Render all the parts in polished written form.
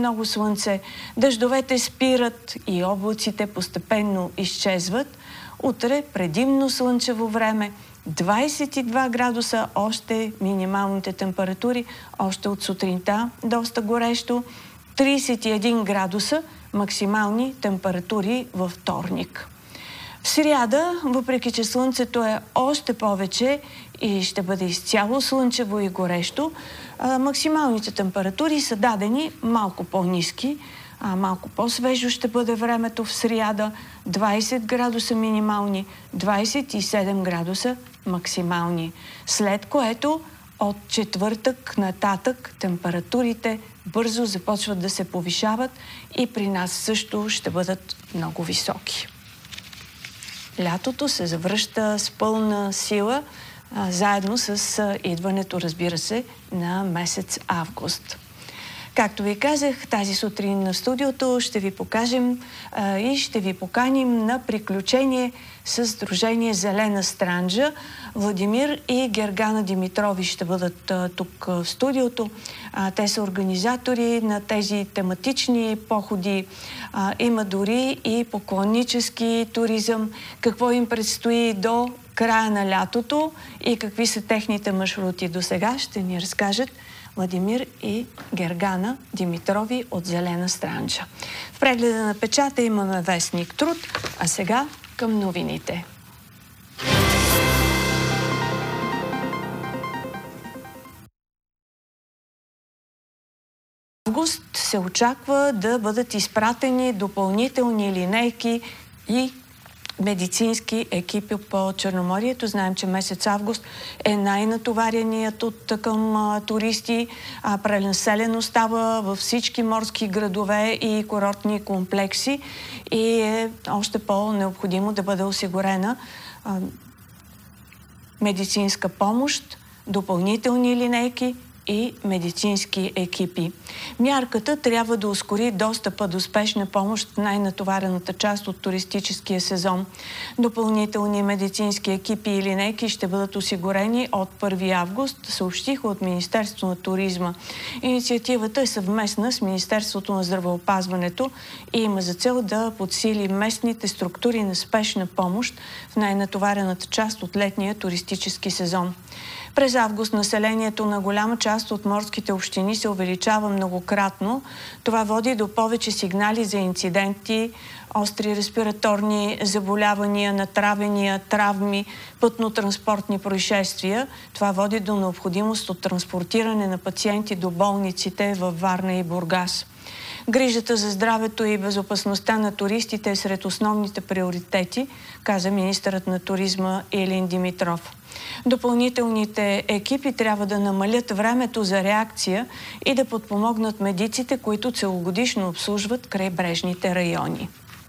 много слънце, дъждовете спират и облаците постепенно изчезват. Утре предимно слънчево време, 22 градуса още минималните температури, още от сутринта доста горещо, 31 градуса максимални температури във вторник. В сряда, въпреки че слънцето е още повече и ще бъде изцяло слънчево и горещо, максималните температури са дадени малко по-ниски, малко по-свежо ще бъде времето в сряда, 20 градуса минимални, 27 градуса максимални. След което от четвъртък нататък температурите бързо започват да се повишават и при нас също ще бъдат много високи. Лятото се завръща с пълна сила, заедно с идването, разбира се, на месец август. Както ви казах, тази сутрин на студиото ще ви покажем и ще ви поканим на приключение с Сдружение Зелена Странджа. Владимир и Гергана Димитрови ще бъдат тук в студиото. Те са организатори на тези тематични походи. Има дори и поклоннически туризъм. Какво им предстои до края на лятото и какви са техните маршрути до сега, ще ни разкажат Владимир и Гергана Димитрови от Зелена Странджа. В прегледа на печата имаме вестник Труд, а сега към новините. В август се очаква да бъдат изпратени допълнителни линейки и медицински екипи по Черноморието. Знаем, че месец август е най-натовареният от към туристи. Пренаселено става във всички морски градове и курортни комплекси и е още по-необходимо да бъде осигурена медицинска помощ, допълнителни линейки и медицински екипи. Мярката трябва да ускори достъпа до спешна помощ в най-натоварената част от туристическия сезон. Допълнителни медицински екипи и линейки ще бъдат осигурени от 1 август, съобщиха от Министерството на туризма. Инициативата е съвместна с Министерството на здравеопазването и има за цел да подсили местните структури на спешна помощ в най-натоварената част от летния туристически сезон. През август населението на голяма част от морските общини се увеличава многократно. Това води до повече сигнали за инциденти, остри респираторни заболявания, натравяния, травми, пътно-транспортни происшествия. Това води до необходимост от транспортиране на пациенти до болниците във Варна и Бургас. Грижата за здравето и безопасността на туристите е сред основните приоритети, каза министърът на туризма Илин Димитров. Допълнителните екипи трябва да намалят времето за реакция и да подпомогнат медиците, които целогодишно обслужват крайбрежните райони.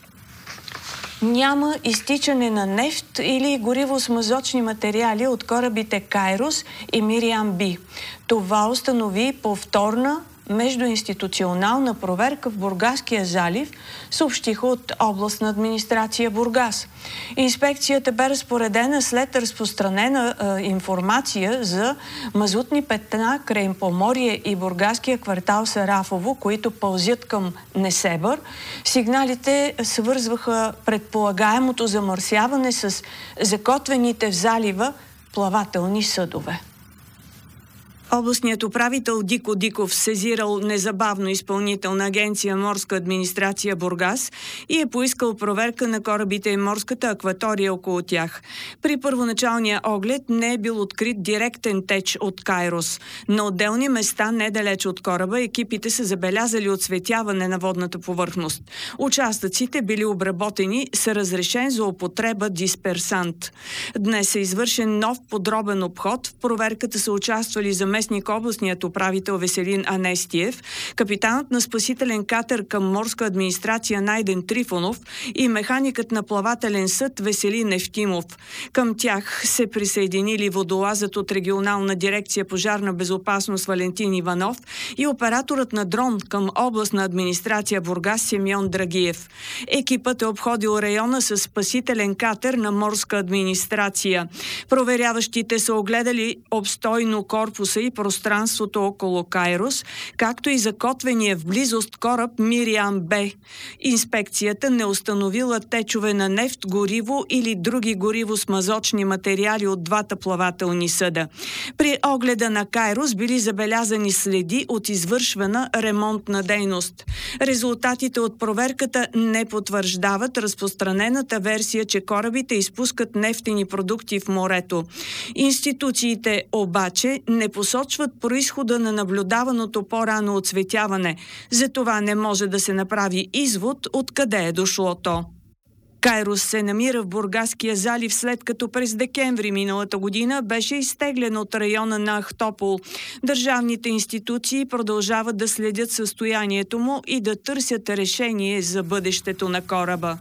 Няма изтичане на нефт или гориво с мазочни материали от корабите Кайрос и Мириам Би. Това установи повторна междуинституционална проверка в Бургаския залив, съобщиха от областна администрация Бургас. Инспекцията бе разпоредена след разпространена информация за мазутни петна край Поморие и бургаския квартал Сарафово, които пълзят към Несебър. Сигналите свързваха предполагаемото замърсяване с закотвените в залива плавателни съдове. Областният управител Дико Диков сезирал незабавно изпълнителна агенция Морска администрация Бургас и е поискал проверка на корабите и морската акватория около тях. При първоначалния оглед не е бил открит директен теч от Кайрос. На отделни места, недалеч от кораба, екипите са забелязали отсветяване на водната повърхност. Участъците били обработени с разрешен за употреба дисперсант. Днес е извършен нов подробен обход. В проверката са участвали заместник областният управител Веселин Анестиев, капитанът на спасителен катер към морска администрация Найден Трифонов и механикът на плавателен съд Веселин Евтимов. Към тях се присъединили водолазът от регионална дирекция пожарна безопасност Валентин Иванов и операторът на дрон към областна администрация Бургас Симеон Драгиев. Екипът е обходил района с спасителен катер на морска администрация. Проверяващите са огледали обстойно корпуса и пространството около Кайрос, както и закотвения в близост кораб Мириам Б. Инспекцията не установила течове на нефт, гориво или други гориво-смазочни материали от двата плавателни съда. При огледа на Кайрос били забелязани следи от извършвана ремонтна дейност. Резултатите от проверката не потвърждават разпространената версия, че корабите изпускат нефтени продукти в морето. Институциите обаче не посочват произхода на наблюдаваното по-рано оцветяване. Затова не може да се направи извод откъде е дошло то. Кайрос се намира в Бургаския залив, след като през декември миналата година беше изтеглен от района на Ахтопол. Държавните институции продължават да следят състоянието му и да търсят решение за бъдещето на кораба.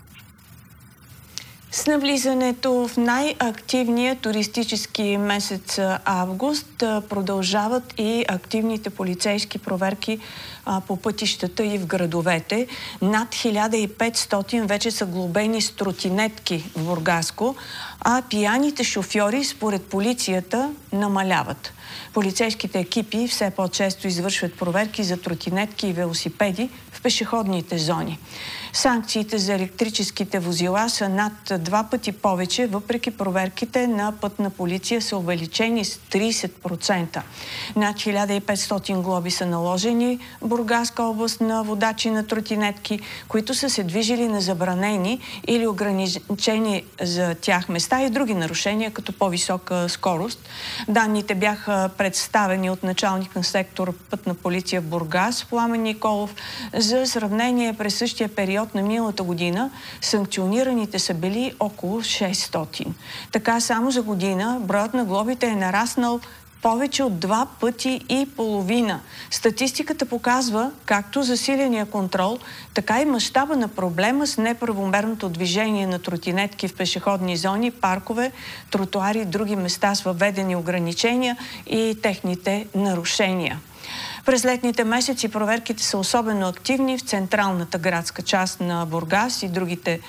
С навлизането в най-активния туристически месец август продължават и активните полицейски проверки по пътищата и в градовете. Над 1500 вече са глобени с тротинетки в Бургаско, а пияните шофьори според полицията намаляват. Полицейските екипи все по-често извършват проверки за тротинетки и велосипеди в пешеходните зони. Санкциите за електрическите возила са над 2 пъти повече, въпреки проверките на пътна полиция са увеличени с 30%. Над 1500 глоби са наложени в Бургаска област на водачи на тротинетки, които са се движили на забранени или ограничени за тях места и други нарушения, като по-висока скорост. Данните бяха представени от началник на сектор пътна полиция в Бургас, Пламен Николов. За сравнение, през същия период на миналата година санкционираните са били около 600. Така само за година броят на глобите е нараснал повече от 2 пъти и половина. Статистиката показва както засиления контрол, така и мащаба на проблема с неправомерното движение на тротинетки в пешеходни зони, паркове, тротуари и други места с въведени ограничения и техните нарушения. През летните месеци проверките са особено активни в централната градска част на Бургас и другите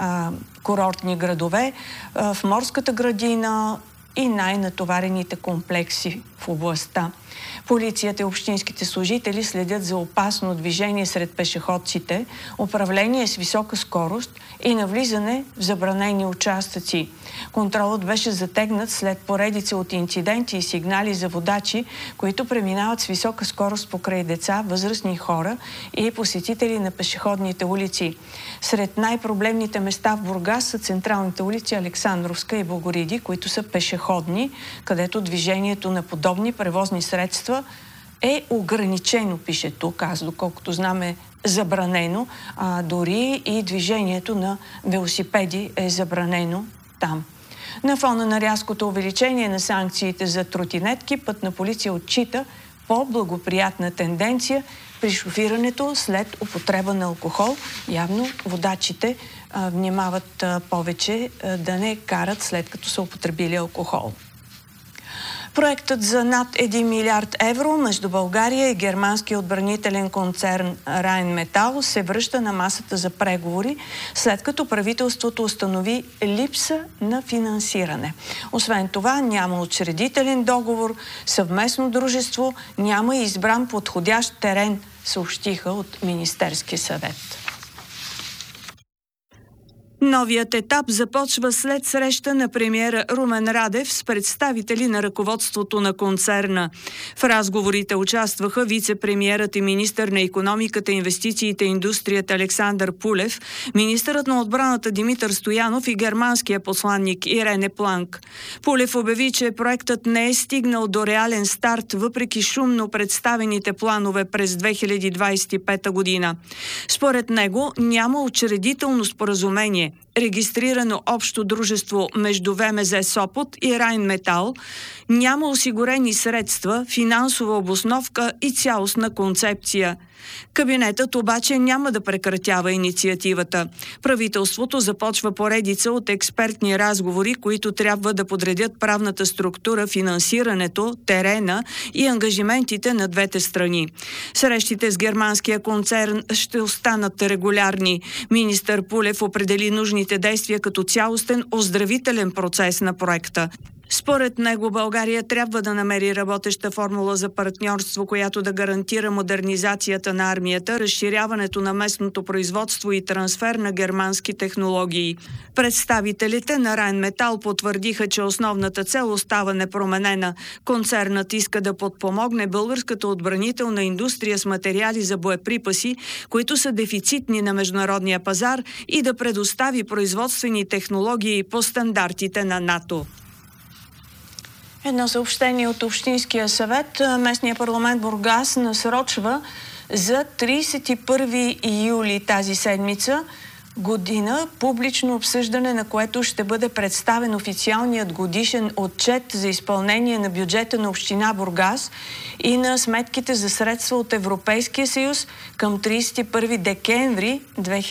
курортни градове, в Морската градина и най-натоварените комплекси в областта. Полицията и общинските служители следят за опасно движение сред пешеходците, управление с висока скорост и навлизане в забранени участъци. Контролът беше затегнат след поредица от инциденти и сигнали за водачи, които преминават с висока скорост покрай деца, възрастни хора и посетители на пешеходните улици. Сред най-проблемните места в Бургас са централните улици Александровска и Богориди, които са пешеходни, където движението на подобни превозни средства е ограничено, пише тук. Аз, доколкото знам, е забранено. Дори и движението на велосипеди е забранено там. На фона на рязкото увеличение на санкциите за тротинетки, пътна полиция отчита по-благоприятна тенденция при шофирането след употреба на алкохол. Явно водачите внимават повече да не карат след като са употребили алкохол. Проектът за над 1 милиард евро между България и германския отбранителен концерн Rheinmetall се връща на масата за преговори, след като правителството установи липса на финансиране. Освен това, няма учредителен договор, съвместно дружество, няма и избран подходящ терен, съобщиха от Министерския съвет. Новият етап започва след среща на премиера Румен Радев с представители на ръководството на концерна. В разговорите участваха вице-премиерът и министър на икономиката, инвестициите и индустрията Александър Пулев, министърът на отбраната Димитър Стоянов и германския посланник Ирене Планк. Пулев обяви, че проектът не е стигнал до реален старт, въпреки шумно представените планове през 2025 година. Според него няма учредително споразумение, регистрирано общо дружество между ВМЗ Сопот и Rheinmetall, няма осигурени средства, финансова обосновка и цялостна концепция. Кабинетът обаче няма да прекратява инициативата. Правителството започва поредица от експертни разговори, които трябва да подредят правната структура, финансирането, терена и ангажиментите на двете страни. Срещите с германския концерн ще останат регулярни. Министър Пулев определи нужните действия като цялостен оздравителен процес на проекта. Според него България трябва да намери работеща формула за партньорство, която да гарантира модернизацията на армията, разширяването на местното производство и трансфер на германски технологии. Представителите на Райнметал потвърдиха, че основната цел остава непроменена. Концернът иска да подпомогне българската отбранителна индустрия с материали за боеприпаси, които са дефицитни на международния пазар, и да предостави производствени технологии по стандартите на НАТО. Едно съобщение от Общинския съвет. Местния парламент Бургас насрочва за 31 юли тази седмица година публично обсъждане, на което ще бъде представен официалният годишен отчет за изпълнение на бюджета на община Бургас и на сметките за средства от Европейския съюз към 31 декември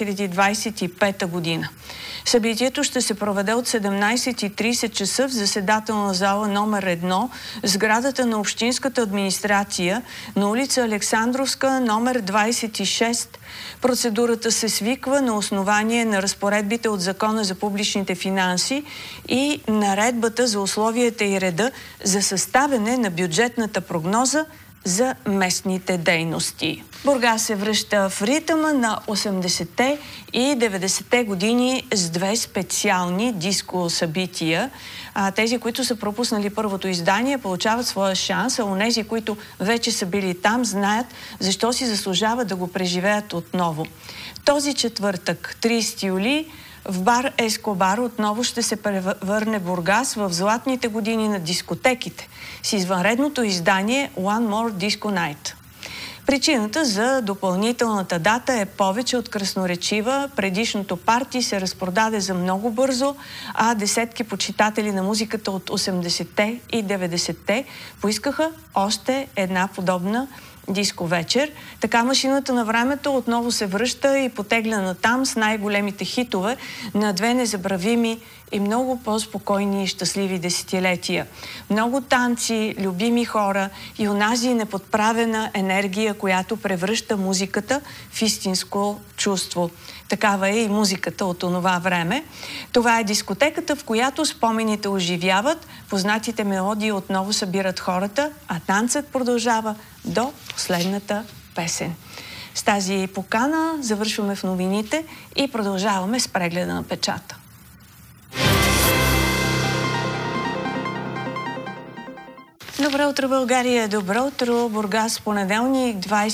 2025 година. Събитието ще се проведе от 17:30 часа в заседателна зала номер 1, сградата на Общинската администрация на улица Александровска, номер 26. Процедурата се свиква на основание на разпоредбите от Закона за публичните финанси и Наредбата за условията и реда за съставяне на бюджетната прогноза за местните дейности. Бургас се връща в ритъма на 80-те и 90-те години с две специални диско събития. Тези, които са пропуснали първото издание, получават своя шанс, а онези, които вече са били там, знаят защо си заслужава да го преживеят отново. Този четвъртък, 30 юли, в бар Ескобар отново ще се превърне Бургас в златните години на дискотеките с извънредното издание One More Disco Night. Причината за допълнителната дата е повече от красноречива. Предишното парти се разпродаде за много бързо, а десетки почитатели на музиката от 80-те и 90-те поискаха още една подобна диско вечер. Така машината на времето отново се връща и потегля натам с най-големите хитове на две незабравими и много по-спокойни и щастливи десетилетия. Много танци, любими хора и онази неподправена енергия, която превръща музиката в истинско чувство. Такава е и музиката от онова време. Това е дискотеката, в която спомените оживяват, познатите мелодии отново събират хората, а танцът продължава до последната песен. С тази покана завършваме в новините и продължаваме с прегледа на печата. Добро утро, България! Добро утро, Бургас! Понеделник,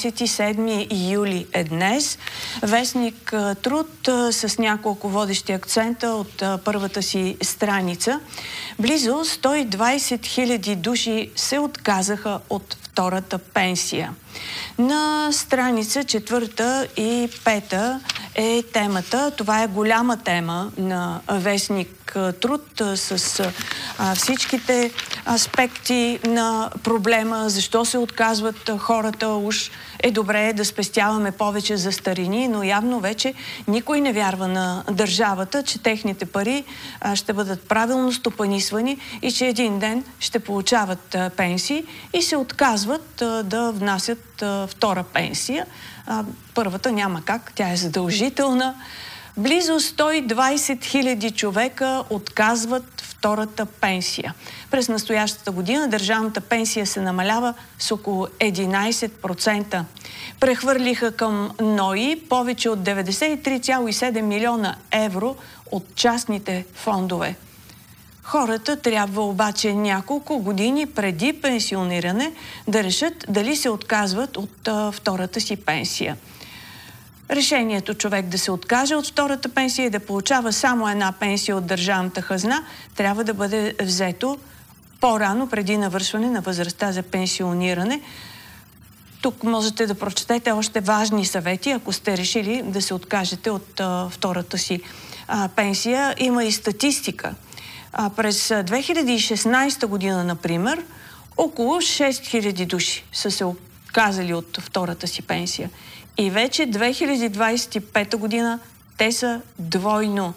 27 юли е днес. Вестник Труд с няколко водещи акцента от първата си страница. Близо 120 хиляди души се отказаха от втората пенсия. На страница 4 и 5 е темата. Това е голяма тема на вестник Труд с всичките аспекти на проблема, защо се отказват хората. Уж е добре да спестяваме повече за старини, но явно вече никой не вярва на държавата, че техните пари ще бъдат правилно стопанисвани и че един ден ще получават пенсии и се отказват да внасят втора пенсия. Първата няма как, тя е задължителна. Близо 120 хиляди човека отказват втората пенсия. През настоящата година държавната пенсия се намалява с около 11%. Прехвърлиха към НОИ повече от 93,7 милиона евро от частните фондове. Хората трябва обаче няколко години преди пенсиониране да решат дали се отказват от втората си пенсия. Решението човек да се откаже от втората пенсия и да получава само една пенсия от държавната хазна трябва да бъде взето по-рано, преди навършване на възрастта за пенсиониране. Тук можете да прочетете още важни съвети, ако сте решили да се откажете от втората си пенсия. Има и статистика. През 2016 година, например, около 6000 души са се отказали от втората си пенсия. И вече 2025 година те са двойно.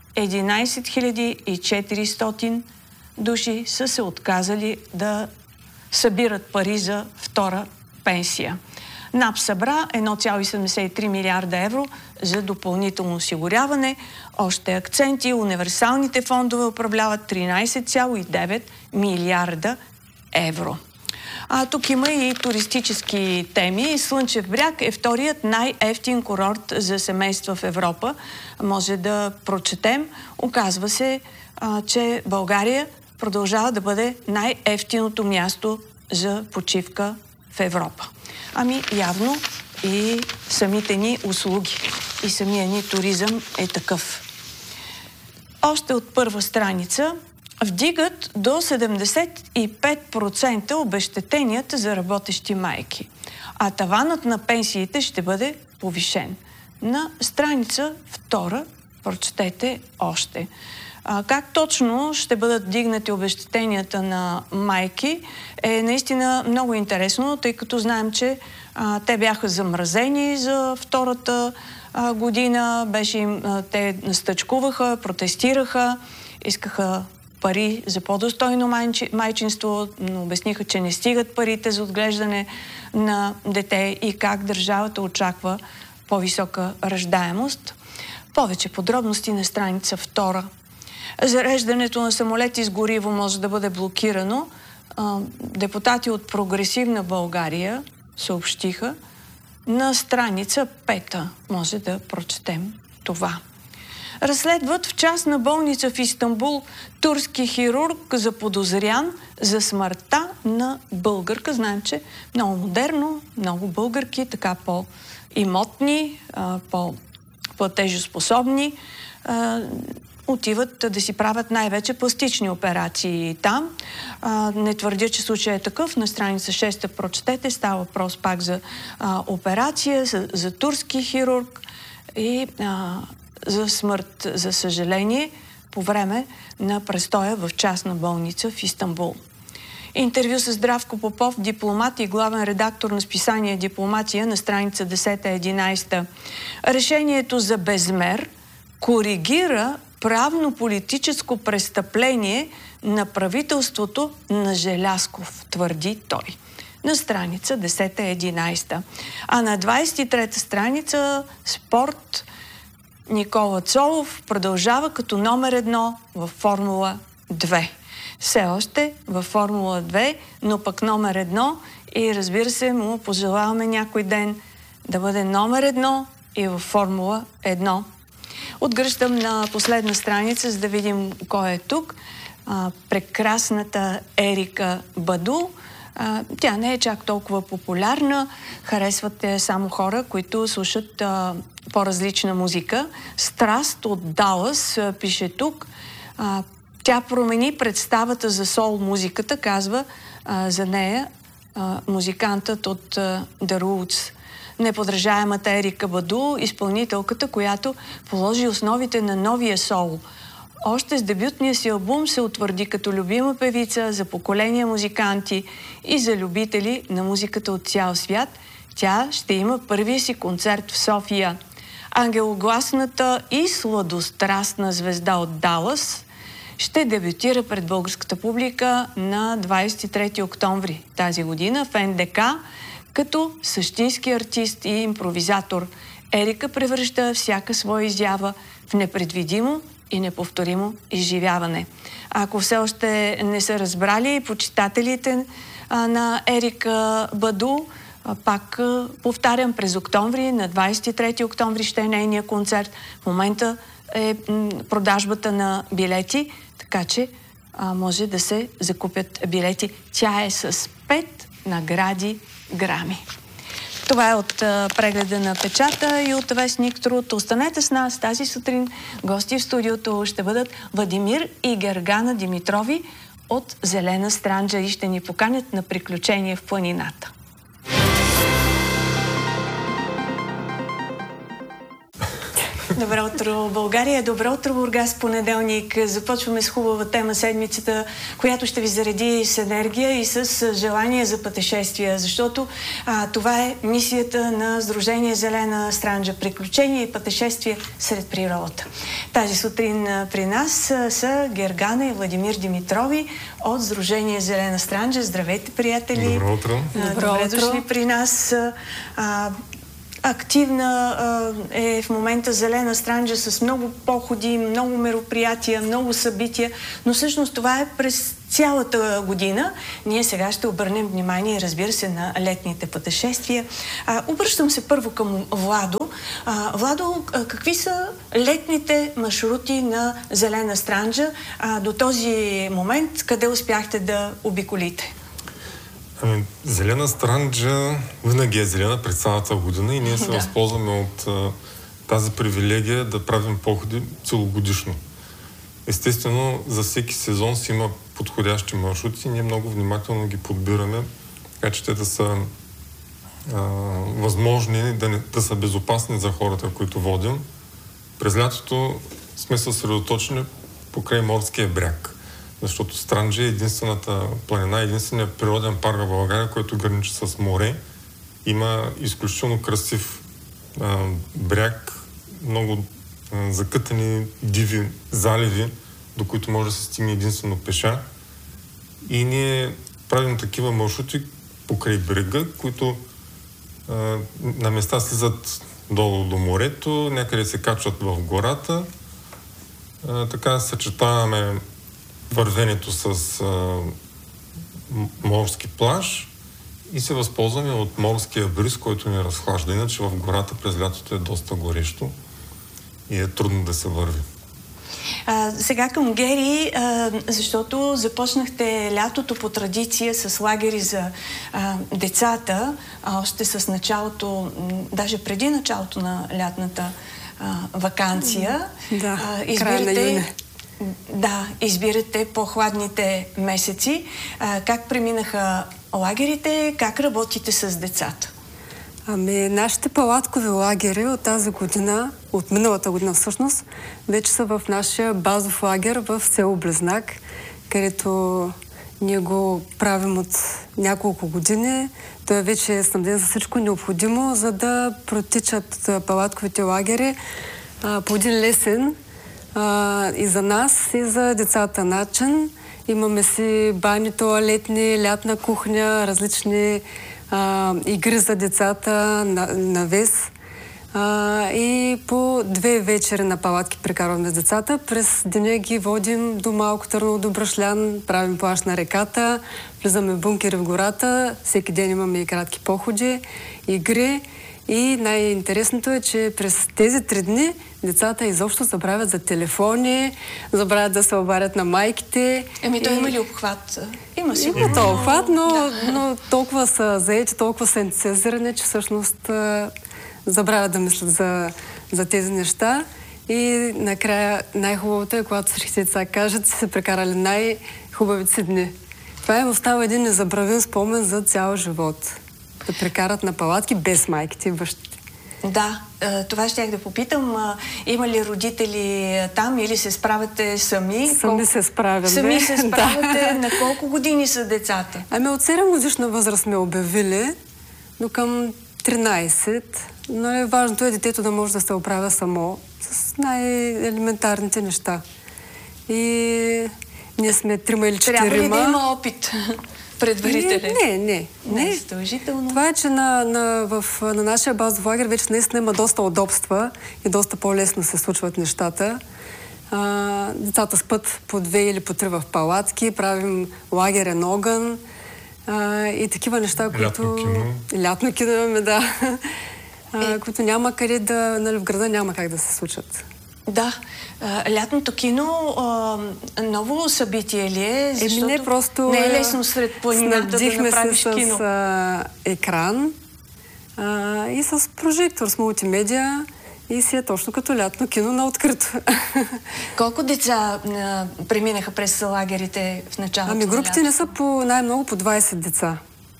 11 400 души са се отказали да събират пари за втора пенсия. НАП събра 1,73 милиарда евро за допълнително осигуряване. Още акценти. Универсалните фондове управляват 13,9 милиарда евро. Тук има и туристически теми. Слънчев бряг е вторият най-евтин курорт за семейства в Европа. Може да прочетем. Оказва се, че България продължава да бъде най-евтиното място за почивка в Европа. Явно и самите ни услуги и самия ни туризъм е такъв. Още от първа страница вдигат до 75% обезщетенията за работещи майки, а таванът на пенсиите ще бъде повишен. На страница 2 прочетете още. Как точно ще бъдат дигнати обезщетенията на майки е наистина много интересно, тъй като знаем, че те бяха замразени за втората година, те стъчкуваха, протестираха, искаха пари за по-достойно майчинство, но обясниха, че не стигат парите за отглеждане на дете и как държавата очаква по-висока раждаемост. Повече подробности на страница 2. Зареждането на самолети с гориво може да бъде блокирано. Депутати от Прогресивна България съобщиха. На страница 5 може да прочетем това. Разследват в частна болница в Истанбул турски хирург заподозрян за смъртта на българка. Знаем, че много модерно, много българки, така по-имотни, по-платежоспособни, отиват да си правят най-вече пластични операции там. Не твърдя, че случай е такъв. На страница 6 прочетете. Става въпрос пак за операция, за турски хирург и за смърт, за съжаление, по време на престоя в частна болница в Истанбул. Интервю с Здравко Попов, дипломат и главен редактор на списание «Дипломация» на страница 10-11. Решението за безмер коригира правно-политическо престъпление на правителството на Желязков, твърди той. На страница 10-11. А на 23-та страница спорт. Никола Цолов продължава като номер 1 в Формула 2. Все още в Формула 2, но пък номер 1 и разбира се, му пожелаваме някой ден да бъде номер 1 и в Формула 1. Отгръщам на последна страница, за да видим кой е тук. Прекрасната Ерика Баду. Тя не е чак толкова популярна. Харесват те само хора, които слушат по-различна музика. Страст от Далас, пише тук. Тя промени представата за сол-музиката, казва за нея музикантът от The Roots. Неподражаемата Ерика Баду, изпълнителката, която положи основите на новия сол. Още с дебютния си албум се утвърди като любима певица за поколения музиканти и за любители на музиката от цял свят. Тя ще има първия си концерт в София. Ангелогласната и сладострастна звезда от Далас ще дебютира пред българската публика на 23 октомври тази година в НДК като същински артист и импровизатор. Ерика превръща всяка своя изява в непредвидимо и неповторимо изживяване. Ако все още не са разбрали почитателите на Ерика Баду, пак повтарям, през октомври, на 23 октомври ще е нейния концерт. В момента е продажбата на билети, така че може да се закупят билети. Тя е с 5 награди Грами. Това е от прегледа на печата и от вестник Труд. Останете с нас тази сутрин. Гости в студиото ще бъдат Владимир и Гергана Димитрови от Зелена Странджа и ще ни поканят на приключение в планината. Добро утро, България! Добро утро, Бургас! Понеделник започваме с хубава тема седмицата, която ще ви зареди с енергия и с желание за пътешествия, защото това е мисията на Сдружение Зелена Странджа – приключения и пътешествия сред природата. Тази сутрин при нас са Гергана и Владимир Димитрови от Сдружение Зелена Странджа. Здравейте, приятели! Добро утро! Добре дошли при нас. активна е в момента Зелена Странджа с много походи, много мероприятия, много събития, но всъщност това е през цялата година. Ние сега ще обърнем внимание, разбира се, на летните пътешествия. Обръщам се първо към Владо. Владо, какви са летните маршрути на Зелена Странджа до този момент? Къде успяхте да обиколите? Зелена Странджа винаги е зелена през цялата година и ние се възползваме от тази привилегия да правим походи целогодишно. Естествено, за всеки сезон си има подходящи маршрути и ние много внимателно ги подбираме, така че те да са възможни, да са безопасни за хората, които водим. През лятото сме съсредоточени покрай морския бряг, защото Странджа е единствената планина, единственият природен парк в България, който граничи с море. Има изключително красив бряг, много закътани диви заливи, до които може да се стигне единствено пеша. И ние правим такива маршрути покрай брега, които на места слизат долу до морето, някъде се качват в гората. Така съчетаваме вървенето с морски плаж и се възползваме от морския бриз, който ни разхлажда. Иначе в гората през лятото е доста горещо и е трудно да се върви. Сега към Гери, защото започнахте лятото по традиция с лагери за децата, още с началото, даже преди началото на лятната ваканция. Да, края на юни. Да, избирате по-хладните месеци. Как преминаха лагерите, как работите с децата? Нашите палаткови лагери от тази година, от миналата година всъщност, вече са в нашия базов лагер в село Близнак, където ние го правим от няколко години. Той вече е снабден за всичко необходимо, за да протичат палатковите лагери по един лесен и за нас, и за децата начин. Имаме си бани, тоалетни, лятна кухня, различни игри за децата, навес. И по 2 вечери на палатки прекарваме с децата. През деня ги водим до Малко Търново, до Брашлян, правим плаж на реката, влизаме в бункери в гората, всеки ден имаме и кратки походи, игри. И най-интересното е, че през тези 3 дни децата изобщо забравят за телефони, забравят да се обадят на майките. То има ли обхват? Има си. Има то обхват, но толкова са заети, толкова са ентусиазирани, че всъщност забравят да мислят за тези неща. И накрая най-хубавото е, когато всички деца кажат, че са прекарали най-хубавите си дни. Това им остава един незабравим спомен за цял живот. Да прекарат на палатки без майките и бащите. Да, това щях да попитам. Има ли родители там или се справяте сами? Сами се справяме. Сами се справяте. На колко години са децата? От 7 годишна възраст сме обявили, но към 13. Но важното е детето да може да се оправя само с най-елементарните неща. И ние сме 3 или 4. Трябва ли да има опит? Предварителен? Не. Задължително. Това е, че на нашия базов лагер вече наистина има доста удобства и доста по-лесно се случват нещата. Децата спят по 2 или по 3 в палатки, правим лагерен огън и такива неща, които... Лятно кино имаме, да. Които няма къде да... в града няма как да се случат. Да. Лятното кино ново събитие ли е? Защото не, просто не е лесно сред планината да направиш кино. Снабдихме се с екран и с прожектор, с мултимедия и си е точно като лятно кино на открито. Колко деца преминаха през лагерите в началото на групите не са най-много по 20 деца.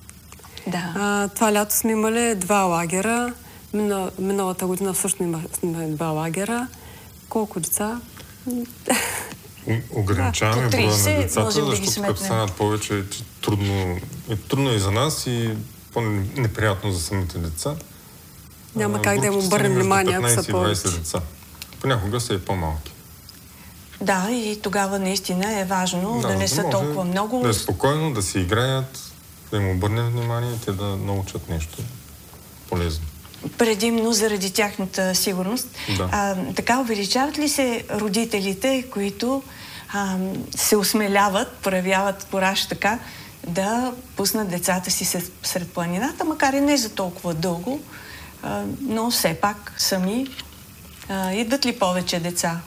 Да. Това лято сме имали 2 лагера. Миналата година всъщност имахме 2 лагера. Колко деца? Ограничаваме броя на децата, защото да като станат повече, трудно и за нас и по-неприятно за самите деца. Няма как да им обърнем внимание, ако са повече. 15 и 20 деца. Понякога са и по-малки. Да, и тогава наистина е важно да не са толкова много. Да е спокойно, да си играят, да им обърнем внимание и те да научат нещо полезно. предимно заради тяхната сигурност. Да. Така увеличават ли се родителите, които се осмеляват, проявяват кораж така, да пуснат децата си сред планината, макар и не за толкова дълго, но все пак сами? Идват ли повече деца?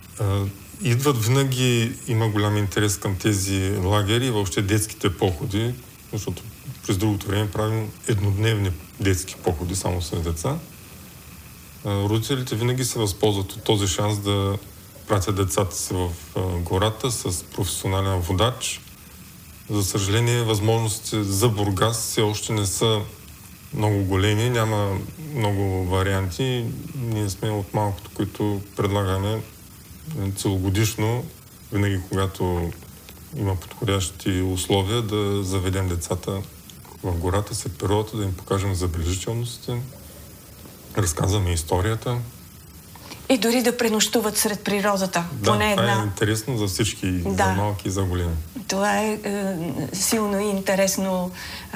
Идват винаги, има голям интерес към тези лагери и въобще детските походи, защото през другото време правим еднодневни детски походи само с деца. Родителите винаги се възползват от този шанс да пратят децата си в гората с професионален водач. За съжаление, възможностите за Бургас все още не са много големи, няма много варианти. Ние сме от малкото, които предлагаме целогодишно, винаги когато има подходящи условия, да заведем децата в гората след природата, да им покажем забележителностите, разказваме историята. И дори да пренощуват сред природата. Да, поне това е интересно за всички, за малки и за големи. Това е силно и интересно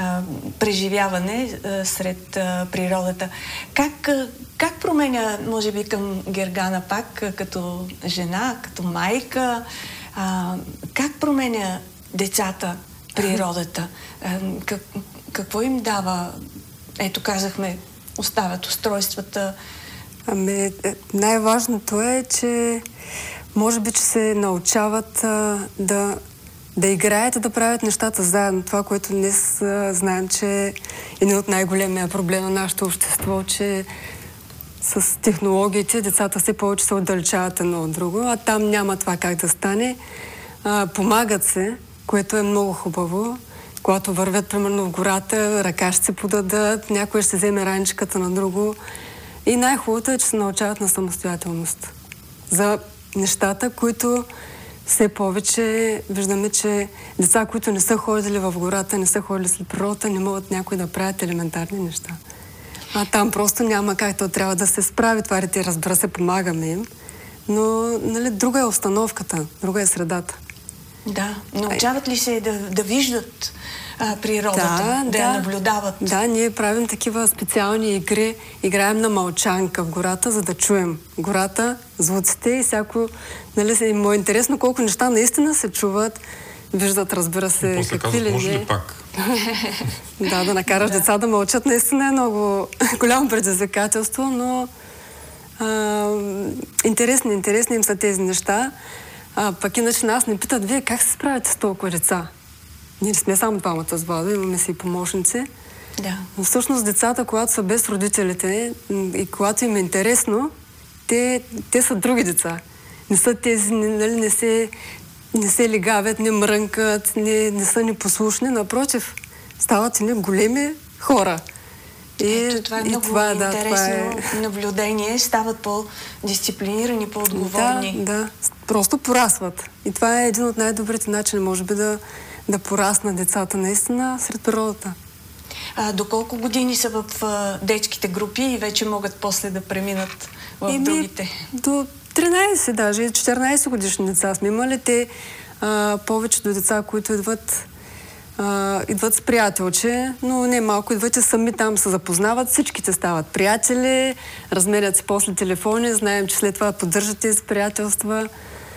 преживяване сред природата. Как променя, може би към Гергана пак, като жена, като майка, как променя децата природата? Какво им дава? Ето, казахме, оставят устройствата. Най-важното е, че може би, че се научават да играят и да правят нещата заедно. Това, което днес знаем, че е един от най-големия проблем на нашето общество, че с технологиите децата все повече се отдалечават едно от друго, а там няма това как да стане. Помагат се, което е много хубаво. Когато вървят, примерно, в гората, ръка ще се подадат, някой ще се вземе раничката на друго. И най-хубавото е, че се научават на самостоятелност. За нещата, които все повече виждаме, че деца, които не са ходили в гората, не са ходили след природата, не могат някои да правят елементарни неща. А там просто няма как, то трябва да се справи. Това дете, разбира се, помагаме им. Но, нали, друга е обстановката, друга е средата. Да. Научават ли се да виждат природата, да я наблюдават? Да, ние правим такива специални игри. Играем на мълчанка в гората, за да чуем гората, звуците и всяко... Нали, му е интересно колко неща наистина се чуват. Виждат, разбира се, после какви ли може ли пак? Да накараш деца да мълчат, наистина е много голямо предизвикателство, но интересни им са тези неща. Пък иначе нас не питат, вие как се справяте с толкова деца? Ние не сме само двамата с Владо, имаме си помощници. Да. Но всъщност децата, когато са без родителите и когато им е интересно, те са други деца. Не са тези, нали, не се лигавят, не мрънкат, не са непослушни. Напротив, стават едни големи хора. Ето, това е много интересно наблюдение. Стават по-дисциплинирани, по-отговорни. Да, просто порасват. И това е един от най-добрите начини, може би, да пораснат децата наистина сред природата. Доколко години са в детските групи и вече могат после да преминат в другите? До 13, даже 14 годишни деца сме имали. Те повечето деца, които идват с приятелче, но не малко идват и сами там се запознават. Всичките стават приятели, разменят си после телефони, знаем, че след това поддържат тези приятелства.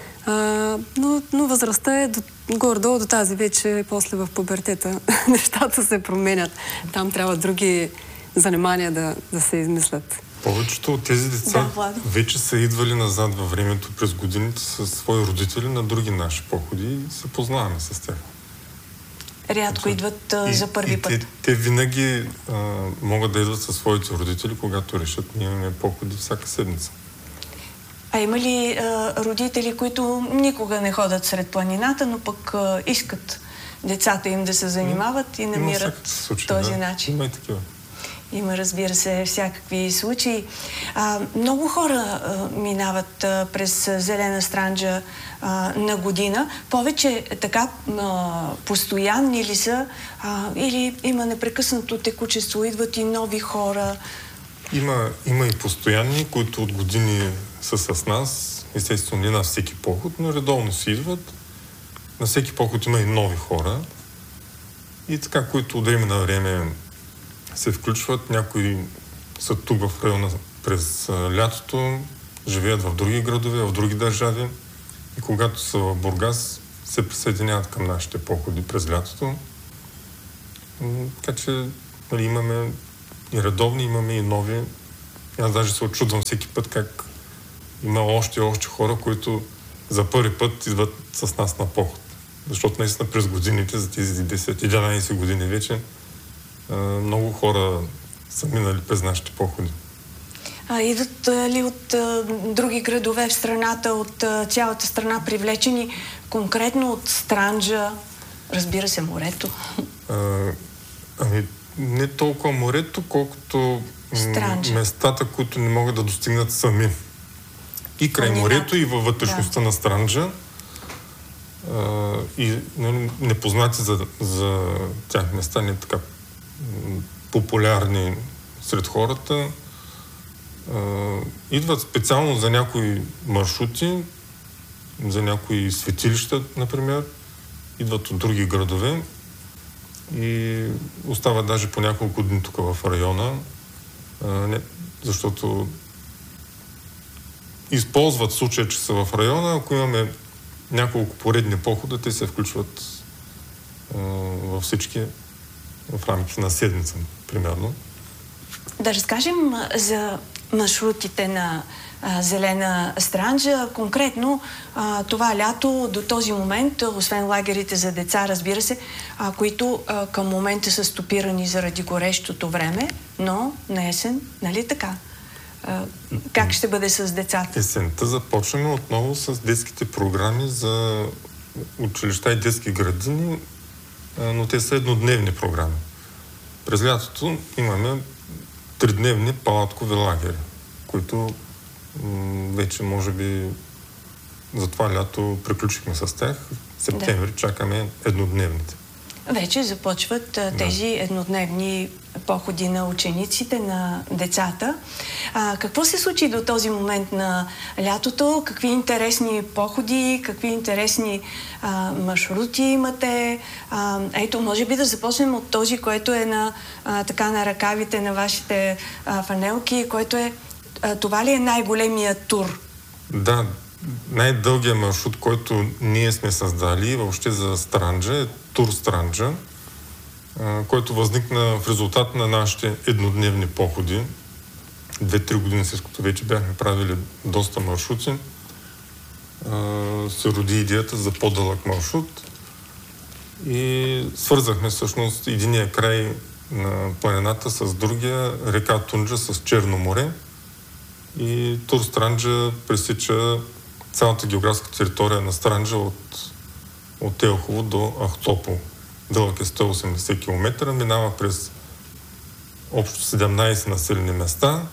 Но възрастта е горе-долу до тази вече, после в пубертета нещата се променят. Там трябва други занимания да се измислят. Повечето от тези деца вече са идвали назад във времето през годините със свои родители на други наши походи и се познаваме с тях. Рядко идват за първи път. Те винаги могат да идват със своите родители, когато решат. Ние имаме походи всяка седмица. А има ли родители, които никога не ходят сред планината, но пък искат децата им да се занимават и намират този начин? Има и такива. Има, разбира се, всякакви случаи. Много хора минават през Зелена Странджа на година. Повече така постоянни ли са или има непрекъснато текучество, идват и нови хора? Има и постоянни, които от години са с нас. Естествено, не на всеки поход, но редовно си идват. На всеки поход има и нови хора. И така, които от време на време се включват, някои са тук в района през лятото, живеят в други градове, в други държави и когато са в Бургас, се присъединяват към нашите походи през лятото. Така че имаме и редовни, имаме и нови. Аз даже се очудвам всеки път как има още хора, които за първи път идват с нас на поход. Защото наистина през годините, за тези 10-11 години вече, много хора са минали през нашите походи. Идват ли от други градове в страната, от цялата страна, привлечени конкретно от Странджа, разбира се, морето? Не толкова морето, колкото местата, които не могат да достигнат сами. И край морето, и във вътрешността на Странджа. И непознати за тях места, не така популярни сред хората. Идват специално за някои маршрути, за някои светилища, например. Идват от други градове и остават даже по няколко дни тук в района, защото използват случая, че са в района. Ако имаме няколко поредни похода, те се включват във всички в рамките на седмица, примерно. Да разкажем за маршрутите на Зелена Странджа. Конкретно това лято до този момент, освен лагерите за деца, разбира се, които към момента са стопирани заради горещото време, но на есен, нали така? Как ще бъде с децата? Есента започваме отново с детските програми за училища и детски градини, но те са еднодневни програми. През лятото имаме 3-дневни палаткови лагери, които вече може би за това лято приключихме с тях. В септември чакаме еднодневните. Вече започват тези еднодневни походи на учениците, на децата. Какво се случи до този момент на лятото? Какви интересни походи, какви интересни маршрути имате? Ето, може би да започнем от този, който е на ръкавите на вашите фанелки, който е... Това ли е най-големият тур? Да, най-дългият маршрут, който ние сме създали въобще за Странджа е тур Странджа, който възникна в резултат на нашите еднодневни походи. 2-3 години след като вече бяхме правили доста маршрути, се роди идеята за по-дълъг маршрут и свързахме всъщност единия край на планината с другия, река Тунджа с Черно море, и тур Странджа пресича цялата географска територия на Странджа от Елхово до Ахтопол. Дълъг е 180 км, минава през общо 17 населени места,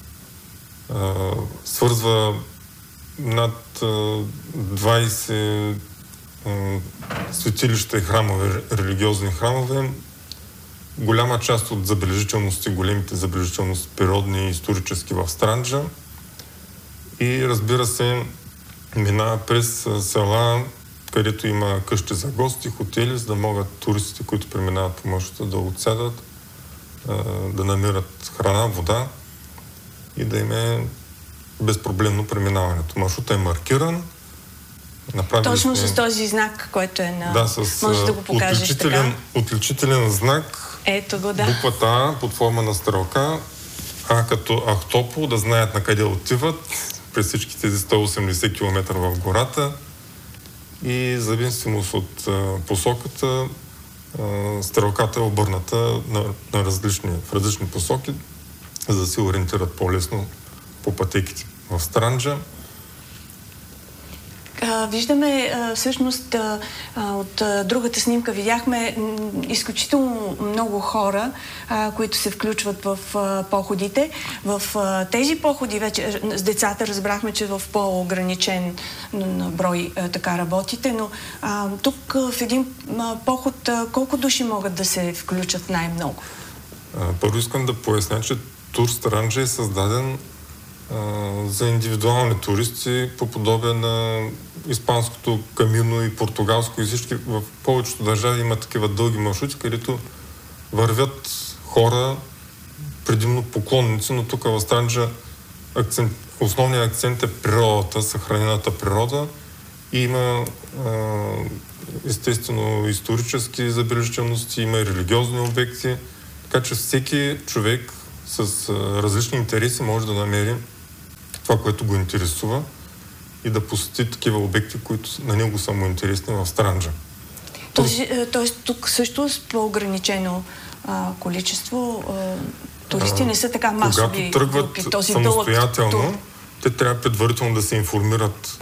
свързва над 20 светилища и храмове, религиозни храмове. Голяма част от забележителности, големите забележителности, природни и исторически в Странджа. И разбира се, минава през села, където има къщи за гости, хотели, за да могат туристите, които преминават по маршрута, да отсядат, да намират храна, вода и да им е безпроблемно преминаването. Маршрутът е маркиран. Точно с този знак, който е на... Да, с може да го покажеш отличителен знак. Ето го, да. Буквата А под форма на стрелка, А като Ахтопол, да знаят на къде отиват през всички тези 180 км в гората, и зависимост от посоката, стрелката е обърната в различни посоки, за да се ориентират по-лесно по пътеките в Странджа. Виждаме всъщност от другата снимка видяхме изключително много хора, които се включват в походите. В тези походи вече с децата разбрахме, че в по-ограничен брой така работите, но тук в един поход колко души могат да се включат най-много? Първо искам да поясня, че тур Странджа е създаден за индивидуални туристи по подобие на испанското Камино и португалско, и всички в повечето държави има такива дълги маршрути, където вървят хора предимно поклонници, но тук в Странджа основният акцент е природата, съхранената природа и има естествено исторически забележителности, има и религиозни обекти, така че всеки човек с различни интереси може да намери това, което го интересува и да посети такива обекти, които на него са му интересни в Странджа. Тоест тук също с по-ограничено количество туристи не са така масови. Когато тръгват самостоятелно, те трябва предварително да се информират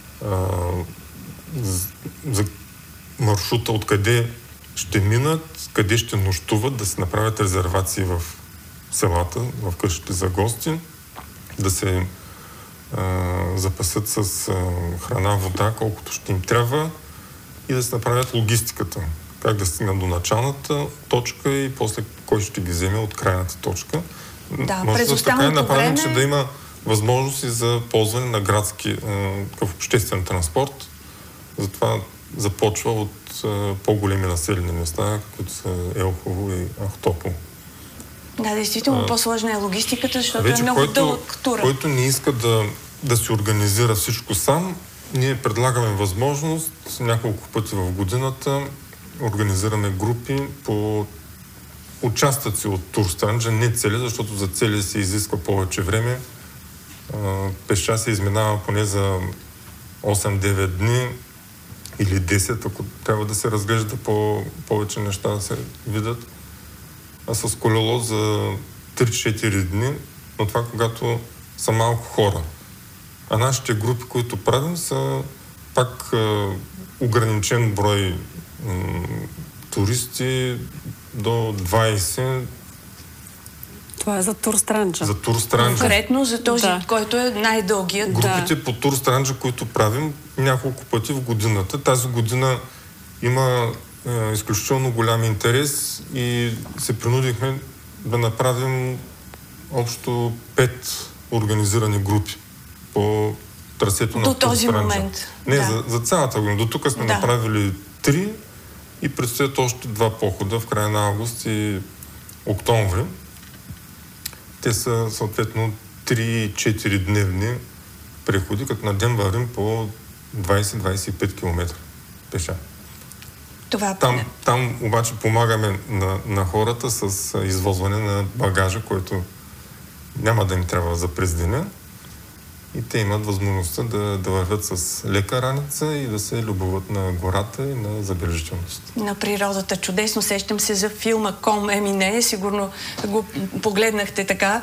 за маршрута, откъде ще минат, къде ще нощуват, да се направят резервации в селата, в къщите за гости, да се запасят с храна, вода, колкото ще им трябва и да се направят логистиката. Как да стигнат до началната точка и после кой ще ги вземе от крайната точка. Да, може да така е направено, време... че да има възможности за ползване на градски обществен транспорт. Затова започва от по-големи населени места, които са Елхово и Ахтопол. Да, действително по-сложна е логистиката, защото вече е много дълъг тур. Който не иска да си организира всичко сам, ние предлагаме възможност няколко пъти в годината, организираме групи по участъци от тур Странджа, не цели, защото за цели се изисква повече време. Пеша се изминава поне за 8-9 дни или 10, ако трябва да се разглежда повече неща да се видят. А с колело за 3-4 дни, но това когато са малко хора. А нашите групи, които правим, са пак ограничен брой туристи до 20. Това е за тур Странджа. За тур Странджа. Конкретно за този, който е най-дългият. Групите по тур Странджа, които правим няколко пъти в годината. Тази година има изключително голям интерес и се принудихме да направим общо 5 организирани групи по трасето на тур Странджа. До този момент. Не, за цялата година. До тук сме направили 3 и предстоят още 2 похода в края на август и октомври. Те са съответно 3-4 дневни преходи, като на ден вървим по 20-25 км пеша. Там обаче помагаме на хората с извозване на багажа, който няма да им трябва за през деня. И те имат възможността да вървят с лека раница и да се любоват на гората и на забележителност. На природата. Чудесно. Сещам се за филма Ком Емине. Сигурно го погледнахте така.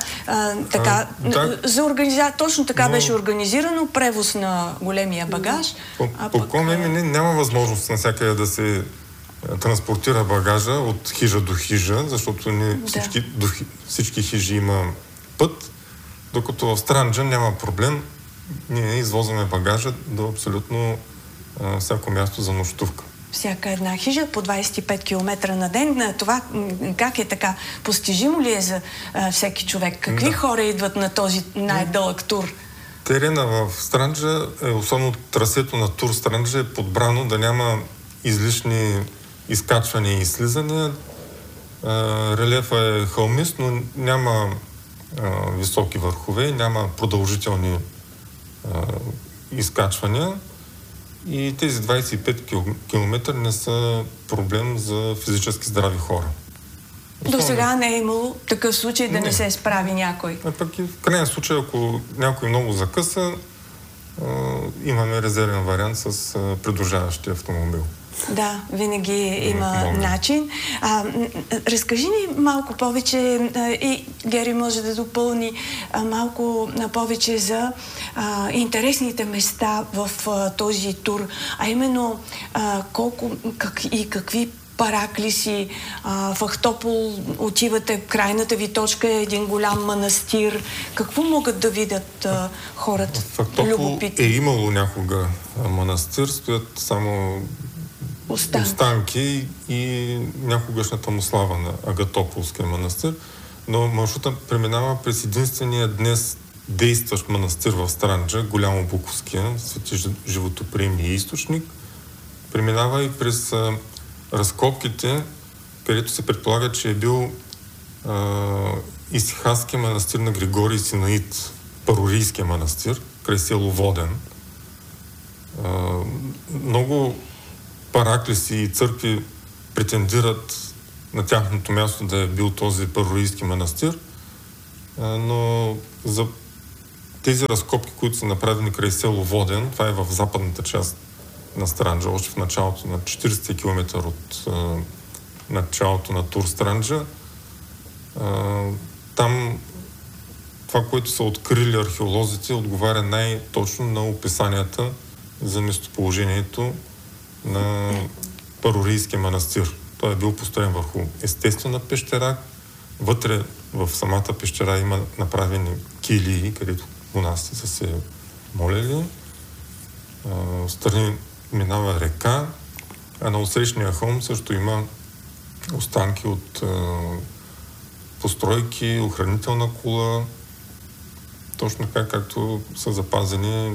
Точно така беше организирано. Превоз на големия багаж. По Ком Емине няма възможност навсякъде да се транспортира багажа от хижа до хижа, защото всички хижи има път. Докато в Странджа няма проблем, ние извозваме багажа до абсолютно всяко място за нощувка. Всяка една хижа по 25 км на ден. Това как е така? Постижимо ли е за всеки човек? Какви хора идват на този най-дълъг тур? Терена в Странджа, особено трасето на тур Странджа, е подбрано да няма излишни изкачвания и слизания. Релефа е хълмист, но няма високи върхове, няма продължителни изкачвания и тези 25 км не са проблем за физически здрави хора. До сега не е имало такъв случай да не се справи някой. А пък и в крайен случай, ако някой много закъса, имаме резервен вариант с придружаващия автомобил. Да, винаги има начин. Разкажи ни малко повече и Гери може да допълни малко повече за интересните места в този тур, а именно какви параклиси. В Ахтопол отивате, крайната ви точка е един голям манастир. Какво могат да видят хората? В Ахтопол е имало някога манастир, стоят само останки и някогашната му слава на Агатополския манастир, но маршрута преминава през единствения днес действащ манастир в Странджа, Голямо Буковския, Свети животоприемния източник. Преминава и през разкопките, където се предполага, че е бил исихастския манастир на Григорий Синаит, Парорийския манастир, край село Воден. Много параклиси и църкви претендират на тяхното място да е бил този Парорийски манастир, но за тези разкопки, които са направени край село Воден, това е в западната част на Странджа, още в началото на 40 км от началото на Тур Странджа, там това, което са открили археолозите, отговаря най-точно на описанията за местоположението на Парорийския манастир. Той е бил построен върху естествена пещера. Вътре в самата пещера има направени килии, където монасти са се молели. Страни минава река, а на отсрещния холм също има останки от постройки, охранителна кула, точно така, както са запазени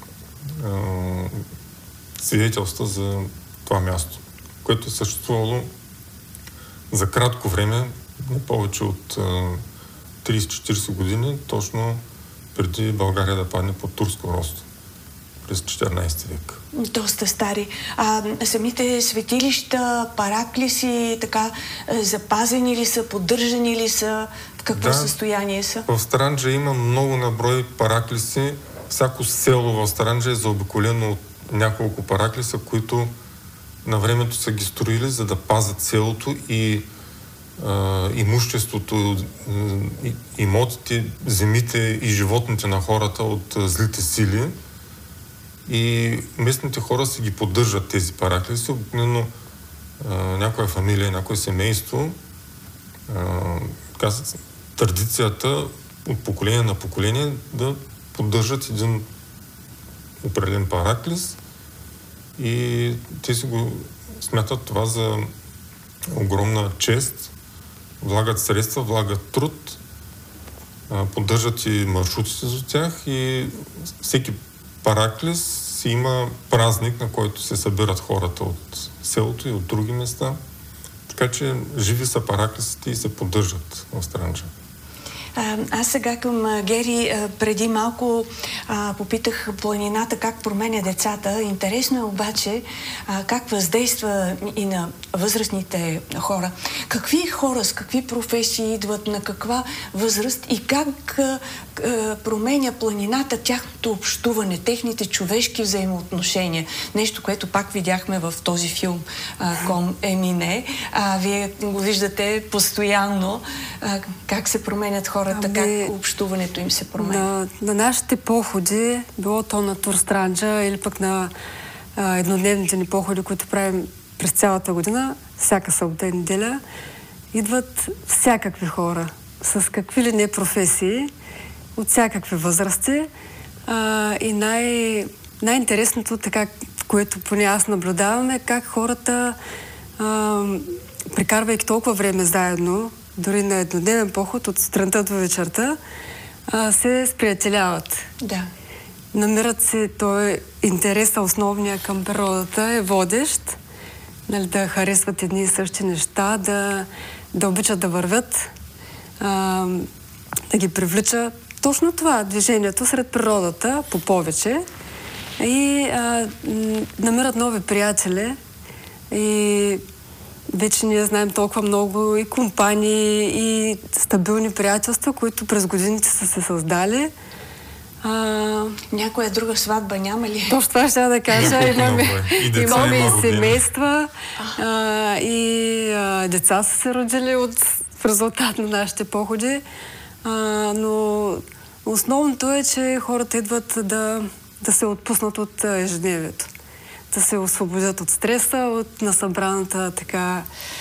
свидетелства за това място, което е съществувало за кратко време, не повече от 30-40 години, точно преди България да падне под турско робство през 14 век. Доста стари. Самите светилища, параклиси, така, запазени ли са, поддържани ли са, в какво състояние са? В Странджа има много наброй параклиси. Всяко село в Странджа е заобиколено от няколко параклиса, които на времето са ги строили, за да пазят селото и имуществото, имотите, земите и животните на хората от злите сили. И местните хора си ги поддържат тези параклиси. Обикновено някоя фамилия, някое семейство, традицията от поколение на поколение да поддържат един определен параклис и те си го смятат това за огромна чест, влагат средства, влагат труд, поддържат и маршрутите за тях и всеки параклис си има празник, на който се събират хората от селото и от други места. Така че живи са параклисите и се поддържат в Странджа. Аз сега към Гери преди малко попитах планината как променя децата. Интересно е обаче как въздейства и на възрастните хора. Какви хора с какви професии идват, на каква възраст и как променя планината тяхното общуване, техните човешки взаимоотношения. Нещо, което пак видяхме в този филм Ком Емине. Вие го виждате постоянно. Как се променят хората, как общуването им се променя? На нашите походи, било то на Тур Странджа или пък на еднодневните ни походи, които правим през цялата година, всяка събота и неделя, идват всякакви хора, с какви ли не професии, от всякакви възрасти. И най-интересното, така, което поне аз наблюдавам, е как хората, прекарвайки толкова време заедно, дори на еднодневен поход от сутринта до вечерта, се сприятеляват. Да. Намират се, той интереса основния към природата е водещ, нали, да харесват едни и същи неща, да обичат да вървят, да ги привлича точно това, движението сред природата по повече и намират нови приятели и вече ние знаем толкова много и компании, и стабилни приятелства, които през годините са се създали. Някоя друга сватба няма ли? Точно това ще да кажа. Имаме и семейства, и деца са се родили в резултат на нашите походи. Но основното е, че хората идват да се отпуснат от ежедневието. Да се освободят от стреса, от насъбраната така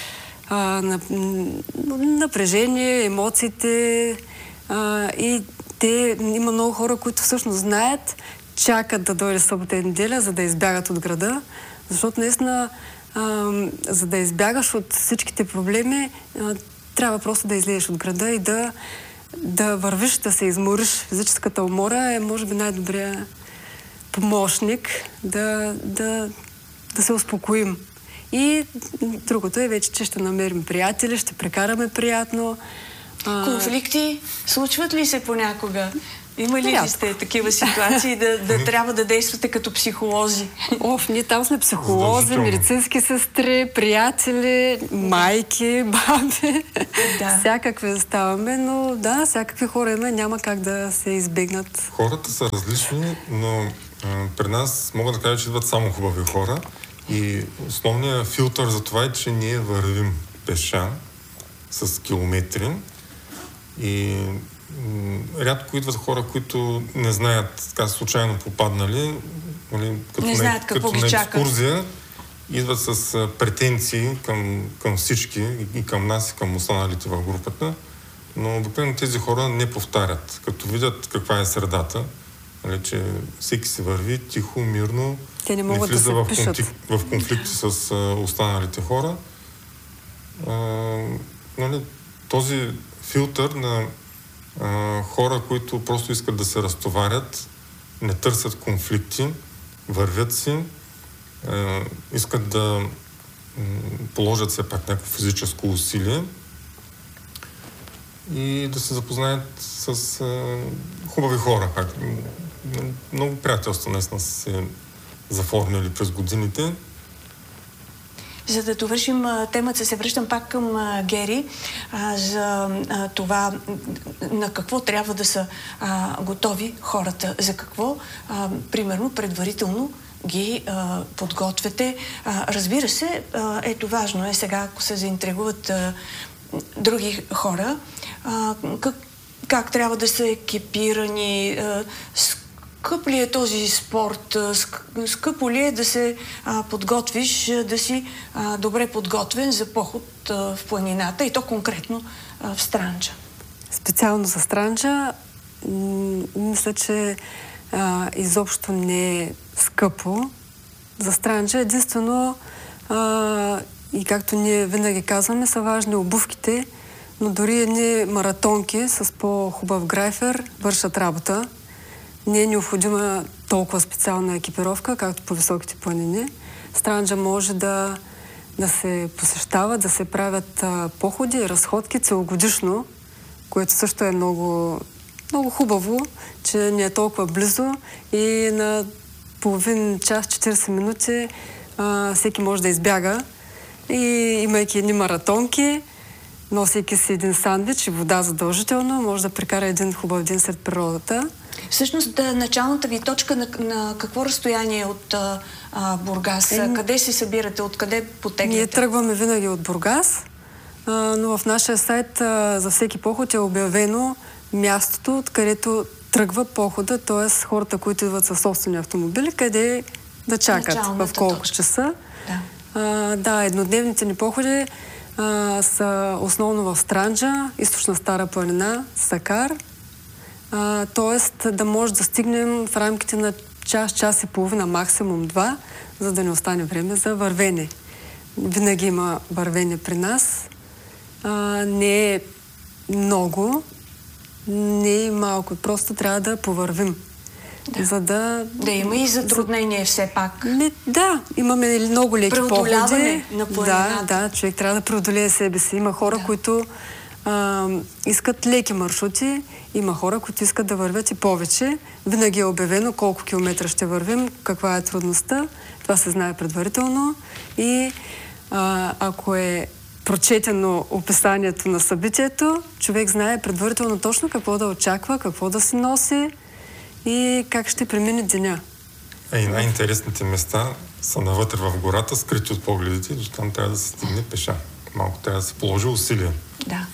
напрежение, емоциите. И има много хора, които всъщност знаят, чакат да дойде събота и неделя, за да избягат от града. Защото наистина, за да избягаш от всичките проблеми, трябва просто да излезеш от града и да вървиш, да се измориш. Физическата умора е, може би, най-добрият помощник да се успокоим. И другото е вече, че ще намерим приятели, ще прекараме приятно. Конфликти случват ли се понякога? Има ли сте такива ситуации да трябва да действате като психолози? Ние там сме психолози, медицински сестри, приятели, майки, баби. Всякакви ставаме, но всякакви хора има, няма как да се избегнат. Хората са различни, но при нас мога да кажа, че идват само хубави хора и основният филтър за това е, че ние вървим пеша с километри и рядко идват хора, които не знаят, така случайно попаднали, като на екскурзия, идват с претенции към всички, и към нас, и към останалите в групата, но обикновено тези хора не повтарят. Като видят каква е средата, че всеки се върви тихо, мирно, те не могат да се впишат в конфликти с останалите хора. Този филтър на хора, които просто искат да се разтоварят, не търсят конфликти, вървят си, искат да положат все пак някакво физическо усилие и да се запознаят с хубави хора. Много приятелства наистина са се заформили през годините. За да довършим темата, се връщам пак към Гери за това на какво трябва да са готови хората. За какво, примерно, предварително ги подготвяте. Разбира се, ето важно е сега, ако се заинтригуват други хора, как трябва да са екипирани, скъп ли е този спорт? Скъпо ли е да се подготвиш, да си добре подготвен за поход в планината и то конкретно в Странджа? Специално за Странджа, мисля, че изобщо не е скъпо. За Странджа единствено, и както ние винаги казваме, са важни обувките, но дори едни маратонки с по-хубав грайфер вършат работа. Не е необходима толкова специална екипировка, както по високите планини. Странджа може да се посещава, да се правят походи, разходки целогодишно, което също е много, много хубаво, че не е толкова близо и на половин час, 40 минути всеки може да избяга. И имайки едни маратонки, носейки си един сандвич и вода задължително, може да прекара един хубав ден сред природата. Всъщност, началната ви точка на какво разстояние от Бургас? Къде се събирате? Откъде потегляте? Ние тръгваме винаги от Бургас, но в нашия сайт за всеки поход е обявено мястото, откъдето тръгва похода, т.е. хората, които идват със собствени автомобили, къде да чакат, в колко часа. Еднодневните ни походи са основно в Странджа, източна Стара планина, Сакар. Т.е. да може да стигнем в рамките на час и половина, максимум 2, за да не остане време за вървене. Винаги има вървене при нас. Не е много, не е малко. Просто трябва да повървим. За да има и затруднение все пак. Имаме много леки походи. На планината. Човек трябва да преодолее себе си. Има хора, които искат леки маршрути, има хора, които искат да вървят и повече. Винаги е обявено колко километра ще вървим, каква е трудността. Това се знае предварително и ако е прочетено описанието на събитието, човек знае предварително точно какво да очаква, какво да си носи и как ще премине деня. И най-интересните места са навътре в гората, скрити от погледите, до там трябва да се стигне пеша. Малко трябва да се положи усилие. Да.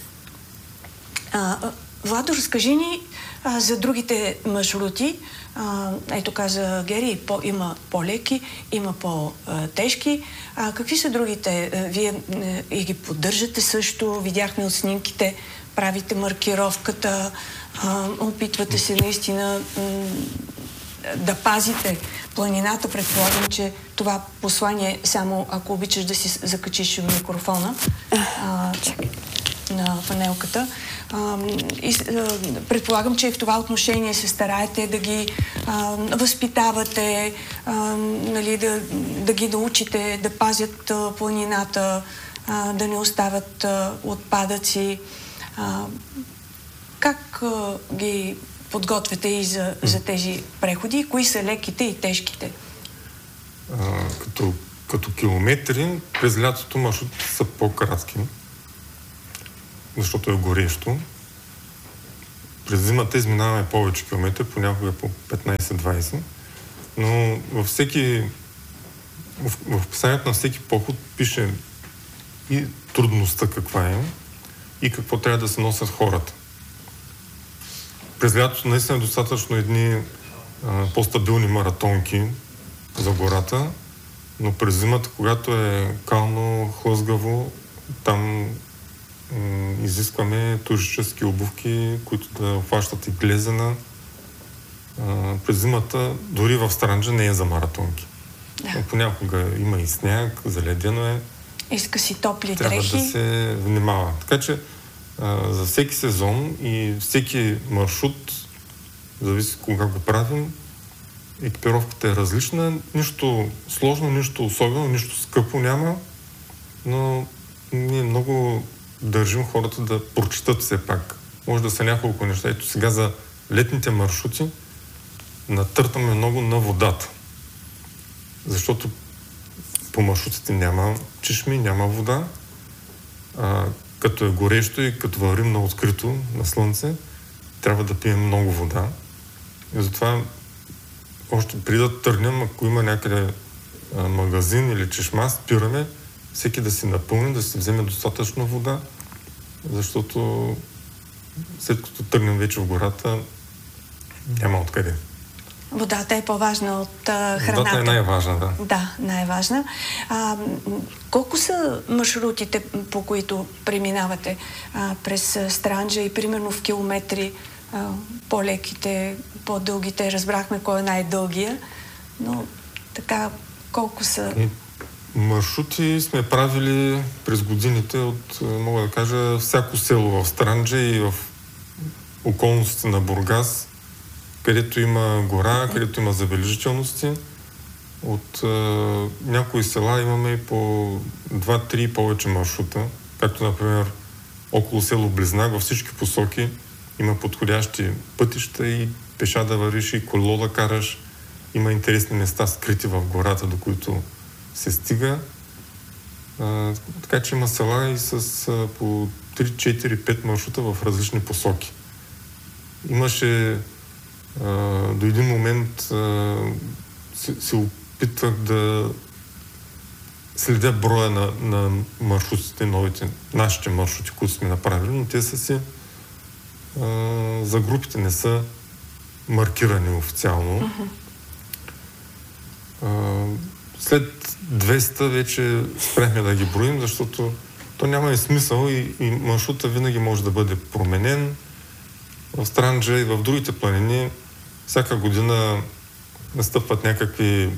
Владо, разкажи ни за другите маршрути. Ето каза Гери, има по-леки, има по-тежки. Какви са другите? Вие и ги поддържате също, видяхме от снимките, правите маркировката, опитвате се наистина да пазите планината. Предполагам, че това послание, само ако обичаш да си закачиш микрофона на панелката. Предполагам, че в това отношение се стараете да ги възпитавате, да ги научите да пазят планината, да не оставят отпадъци. Как ги подготвяте и за тези преходи? Кои са леките и тежките? Като километри, през лятото маршрутите са по-кратки, защото е горещо. През зимата изминаваме повече километри, понякога по 15-20, но в описанието на всеки поход пише и трудността каква е и какво трябва да се носят хората. През лятото наистина е достатъчно едни по-стабилни маратонки за гората, но през зимата, когато е кално, хлъзгаво, там изискваме туристически обувки, които да обхващат и глезена. През зимата, дори в Странджа, не е за маратонки. Да. Понякога има и сняг, заледено е. Иска си топли трябва дрехи. Трябва да се внимава. Така че за всеки сезон и всеки маршрут, зависи кога го правим, екипировката е различна. Нищо сложно, нищо особено, нищо скъпо няма, но ние много държим хората да прочитат все пак. Може да са няколко неща. Ето сега за летните маршрути натъртаме много на водата. Защото по маршрутите няма чешми, няма вода. Като е горещо и като вървим на открито, на слънце, трябва да пием много вода. И затова още преди да тръгнем, ако има някъде магазин или чешма, спираме всеки да си напълни, да си вземе достатъчно вода, защото след като тръгнем вече в гората, няма откъде. Водата е по-важна от храната. Водата е най-важна, да. Да, най-важна. Колко са маршрутите, по които преминавате през Странджа и примерно в километри? По-леките, по-дългите, разбрахме кой е най-дългия, но така колко са? Маршрути сме правили през годините от, мога да кажа, всяко село в Странджа и в околностите на Бургас, където има гора, където има забележителности. От някои села имаме и по 2-3 повече маршрута, както например около село Близнак във всички посоки има подходящи пътища и пеша да вървиш и колело да караш. Има интересни места скрити в гората, до които се стига. Така че има села и с по 3-4-5 маршрута в различни посоки. Имаше до един момент се опитвах да следя броя на маршрутите, новите, нашите маршрути, които сме направили, но те са си за групите не са маркирани официално. След 200 вече спряхме да ги броим, защото то няма и смисъл и маршрута винаги може да бъде променен. В Странджа и в другите планини всяка година настъпват някакви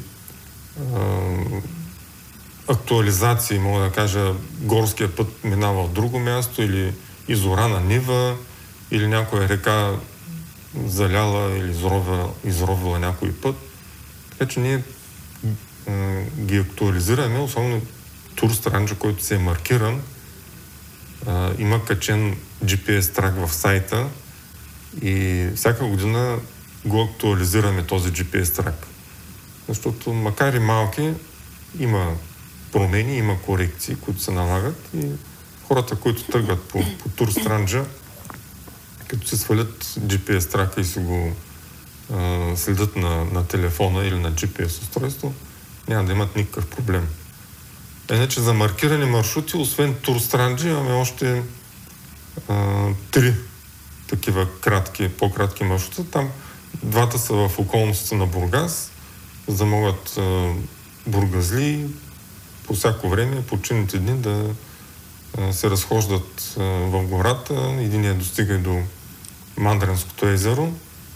актуализации, мога да кажа, горския път минава от друго място или изорана нива, или някоя река заляла или изровила някой път. Така че ние ги актуализираме, особено Тур Странджа, който се е маркиран. Има качен GPS трак в сайта и всяка година го актуализираме този GPS трак. Защото макар и малки, има промени, има корекции, които се налагат и хората, които тръгват по Тур Странджа, като се свалят GPS трака и си го следят на телефона или на GPS устройство, няма да имат никакъв проблем. Иначе за маркирани маршрути, освен Тур Странджа, имаме още 3 такива по-кратки маршрута. Там двата са в околностите на Бургас, за да могат бургазли по всяко време, по почивните дни да се разхождат в гората. Единият достига и до Мандренското езеро.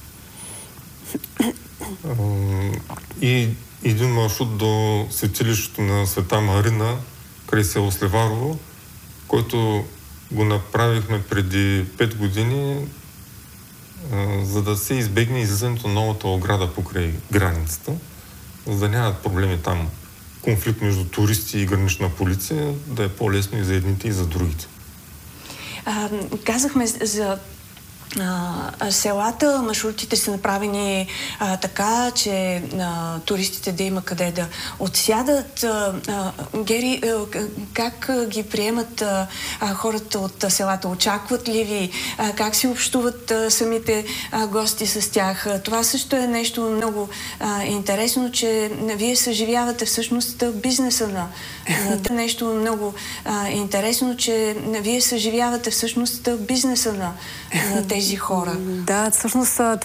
И един маршрут до светилището на Света Марина, край село Сливарово, който го направихме преди 5 години, за да се избегне излизането на новата ограда покрай границата, за да нямат проблеми там, конфликт между туристи и гранична полиция, да е по-лесно и за едните и за другите. Казахме за селата, маршрутите са направени така, че туристите да има къде да отсядат. Гери, как ги приемат хората от селата? Очакват ли ви? Как си общуват самите гости с тях? Това също е нещо много интересно, че вие съживявате всъщност бизнеса на нещо много интересно, че вие съживявате всъщност бизнеса на тези хора. Да, всъщност